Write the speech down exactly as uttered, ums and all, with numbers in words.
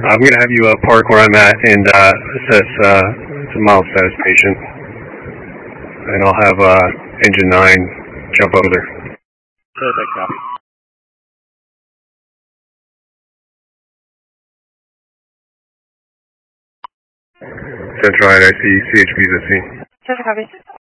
I'm going to have you uh, park where I'm at and uh, assess uh, it's a mild status patient. And I'll have uh, engine nine jump over there. Perfect, copy. That's right, I see C H B's at scene. Perfect, copy.